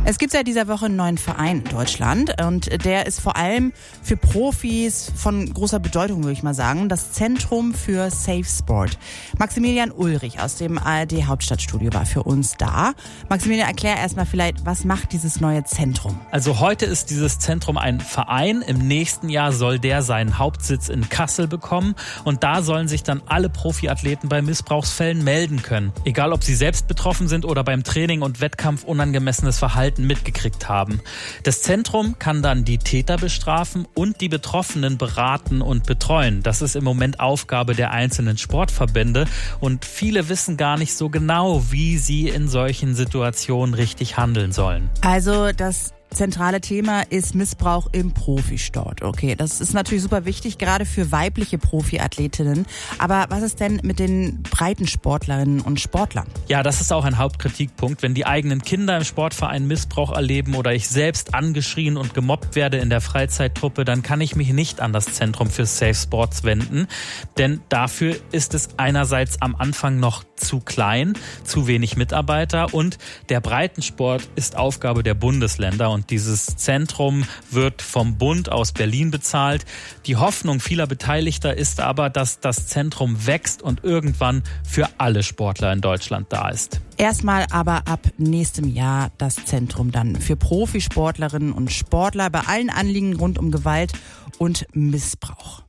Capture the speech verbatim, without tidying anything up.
Es gibt seit dieser Woche einen neuen Verein in Deutschland und der ist vor allem für Profis von großer Bedeutung, würde ich mal sagen. Das Zentrum für Safe Sport. Maximilian Ulrich aus dem A R D Hauptstadtstudio war für uns da. Maximilian, erklär erstmal vielleicht, was macht dieses neue Zentrum? Also heute ist dieses Zentrum ein Verein. Im nächsten Jahr soll der seinen Hauptsitz in Kassel bekommen und da sollen sich dann alle Profiathleten bei Missbrauchsfällen melden können. Egal, ob sie selbst betroffen sind oder beim Training und Wettkampf unangemessenes Verhalten mitgekriegt haben. Das Zentrum kann dann die Täter bestrafen und die Betroffenen beraten und betreuen. Das ist im Moment Aufgabe der einzelnen Sportverbände und viele wissen gar nicht so genau, wie sie in solchen Situationen richtig handeln sollen. Also das zentrale Thema ist Missbrauch im Profisport. Okay, das ist natürlich super wichtig, gerade für weibliche Profiathletinnen. Aber was ist denn mit den Breitensportlerinnen und Sportlern? Ja, das ist auch ein Hauptkritikpunkt. Wenn die eigenen Kinder im Sportverein Missbrauch erleben oder ich selbst angeschrien und gemobbt werde in der Freizeittruppe, dann kann ich mich nicht an das Zentrum für Safe Sports wenden. Denn dafür ist es einerseits am Anfang noch zu klein, zu wenig Mitarbeiter und der Breitensport ist Aufgabe der Bundesländer. Und dieses Zentrum wird vom Bund aus Berlin bezahlt. Die Hoffnung vieler Beteiligter ist aber, dass das Zentrum wächst und irgendwann für alle Sportler in Deutschland da ist. Erstmal aber ab nächstem Jahr das Zentrum dann für Profisportlerinnen und Sportler bei allen Anliegen rund um Gewalt und Missbrauch.